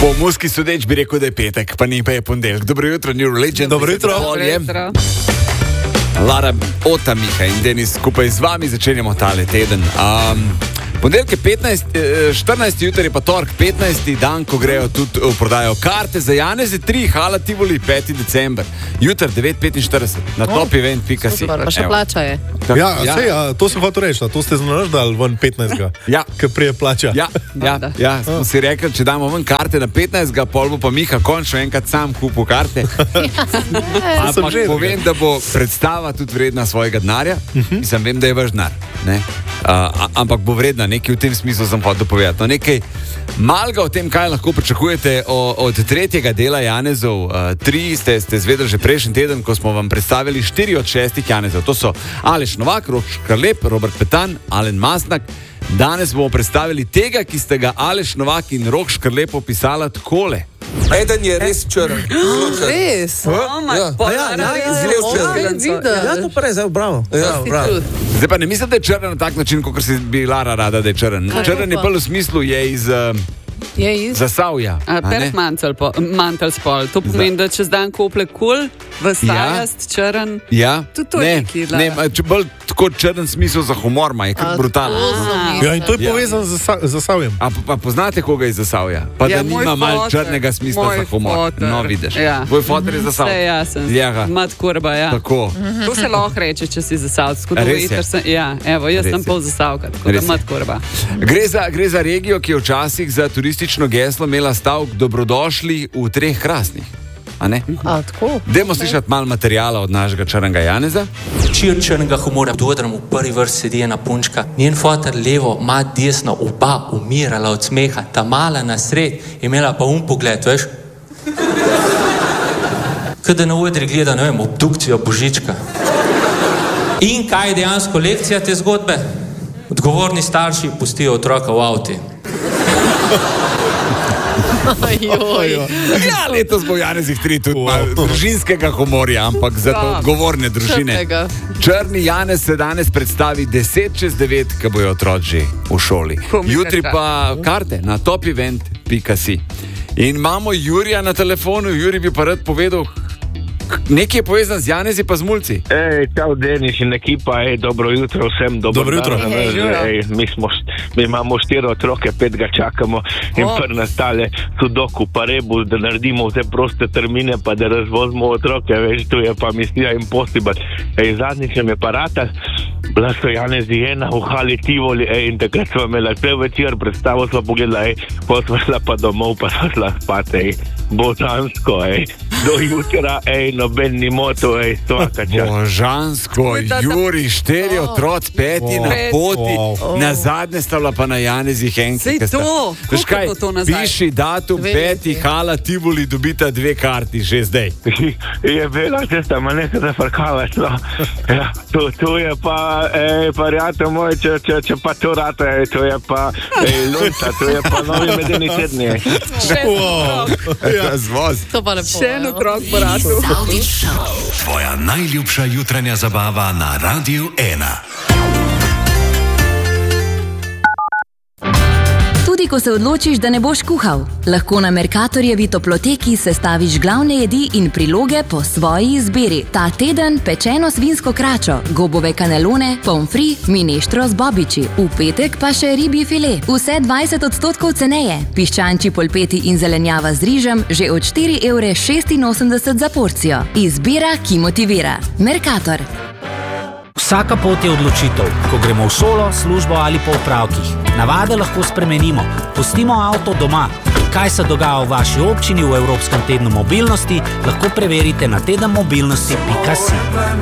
Po muski sodeč bi rekel, da je petek, pa ni, pa je ponedeljek. Dobro jutro, New Religion. Dobro jutro. Lara, Ota, Miha in Denis skupaj z vami začenjamo tale teden. Ponedeljek je 14. jutri je pa torek 15. dan, ko grejo tudi v prodajo karte za Janeze 3, Hala Tivoli, 5. december. Jutr 9:45 na topevent.si. Pa še plača je. To sem hotel reči, to ste znali ven 15. Ja. Ker prije plača. Ja, smo si rekli, če damo ven karte na 15. pol bo pa Miha končno enkrat sam kupil karte. Ampak povem, da bo predstava tudi vredna svojega denarja. Mislim, vem, da je vaš denar. Ampak bo vredna, nekaj v tem smislu sem hotel povedati. No, nekaj malega o tem, kaj lahko pričakujete od tretjega dela Janezov 3, ste zvedeli že prejšnji teden, ko smo vam predstavili 4 od 6 Janezov. To so Aleš Novak, Rok Škrlep, Robert Petan, Alen Masnak. Danes bomo predstavili tega, ki ste ga Aleš Novak in Rok Škrlep opisala takole. Eden je res črn. Res? Ja, to pa res, bravo. Zdaj pa ne mislim, da je črn na tak način, kot si bi Lara rada, da je črn. Črn je bolj v smislu, je iz Zasavja. Perf mantelspol. To pomeni, da čez dan kople kul, vstajast, črn. Ja, to je nekaj. Če bolj tako črn smisel za humor, je kar brutalen. Ja, in to je povezano z Zasavjem. Pa poznate, koga je iz Zasavja? Pa da nima malo črnega smisla za humor. No, vidiš. Tvoj foter je Zasavj. Vse jasen. Mat kurba, ja. Tako. To se lahko reče, če si Zasavc. Ja, evo, jaz sem pol Zasavka, tako da mat kurba. Gre za regijo, ki je včasih za turistično geslo imela stavek dobrodošli v 3 krasnih. Tako? Dajmo slišati malo materijala od našega črnega Janeza. Či od črnega humora dodram v prvi vrst sedi ena punčka. Njen foter levo, mat desno, oba umirala od smeha. Ta mala na sred imela pa pogled, veš? Kada na odri gleda, ne vem, obdukcijo Božička. In kaj je dejansko lekcija te zgodbe? Odgovorni starši pustijo otroka v avti. Ja, letos bo Janezih 3 tudi družinskega humorja, ampak za to odgovorne družine. Črni Janez se danes predstavi 10:09, ko bojo otroci v šoli. Jutri pa karte na topevent.si. In imamo Jurija na telefonu. Juri bi pa rad povedal, nekaj je povezan z Janezi pa z mulci. Čau Denis in ekipa, dobro jutro vsem, dobro jutro. Mi imamo 4 otroke, 5 ga čakamo in prvi nastale sudoku pa rebus, da naredimo vse proste termine, pa da razvozimo otroke, veš, tu je pa misija impossible. Zadnjič nam je pa rata, bila so Janezi 1 v Hali Tivoli, in takrat smo imela cel večer, predstavo smo pogledala, pa smo šla pa domov, pa smo šla spat, božansko, do jutra, noben ni moto, svaka čas. Božansko, Juri, 4 otroci, 5 na poti, na zadnje stavila pa na Janezih enkrat. Sej to, kako to nazaj? Piši datum 5. Hala Tivoli, dobita 2 karti, že zdaj. Je bila cesta, ma nekaj da farkava šlo. To je pa, prijatelj moj, če pa to rata, to je pa lunca, to je pa novi medeni tedni. To pa lepo. Še en otrok po ratu. Tvoja najljubša jutranja zabava na Radiu 1. Tudi ko se odločiš, da ne boš kuhal, lahko na Mercatorjevi toploteki sestaviš glavne jedi in priloge po svoji izbiri. Ta teden pečeno svinsko kračo, gobove kanelone, pomfri, mineštro z bobiči. V petek pa še ribji file. Vse 20% ceneje. Piščančji polpeti in zelenjava z rižem že od 4,86 € za porcijo. Izbira, ki motivira. Mercator. Vsaka pot je odločitev, ko gremo v šolo, službo ali po opravkih. Navade lahko spremenimo. Pustimo avto doma. Kaj se dogaja v vaši občini v Evropskem tednu mobilnosti, lahko preverite na tedenmobilnosti.si.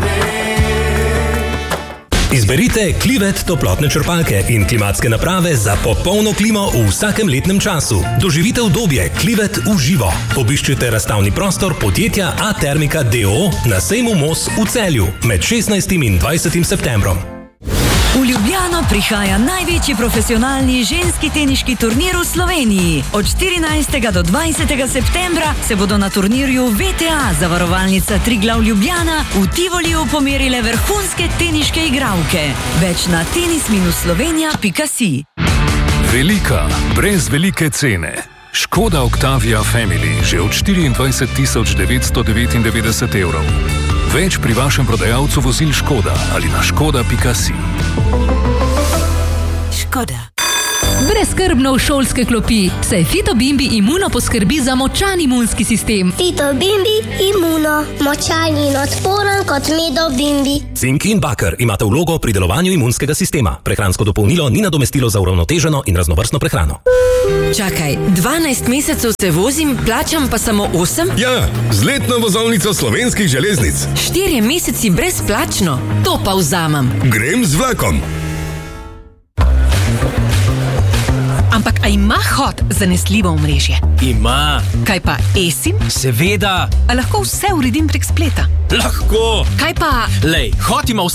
Izberite Clivet toplotne črpalke in klimatske naprave za popolno klimo v vsakem letnem času. Doživite udobje Clivet v živo. Obiščite razstavni prostor podjetja A-Termika d.o.o. na sejmu Mos v Celju med 16. in 20. septembrom. V Ljubljano prihaja največji profesionalni ženski teniški turnir v Sloveniji. Od 14. do 20. septembra se bodo na turnirju VTA zavarovalnica Triglav Ljubljana v Tivoliju pomerile vrhunske teniške igralke. Več na tenis-slovenija.si. Velika, brez velike cene. Škoda Octavia Family že od 24.999 evrov. Več pri vašem prodajalcu vozil Škoda ali na škoda.si. Škoda. Brezskrbno v šolske klopi, saj Fitobimbi Imuno poskrbi za močan imunski sistem. Fitobimbi Imuno, močan in odporen kot Medobimbi. Cink in bakar imata vlogo pri delovanju imunskega sistema. Prehransko dopolnilo ni nadomestilo za uravnoteženo in raznovrstno prehrano. Čakaj, 12 mesecev se vozim, plačam pa samo 8? Ja, z letno vozovnico Slovenskih železnic. 4 meseci brezplačno, to pa vzamem. Grem z vlakom. Ampak a ima Hot zanesljivo omrežje? Ima. Kaj pa eSIM? Seveda. A lahko vse uredim prek spleta? Lahko. Kaj pa... Lej, Hot ima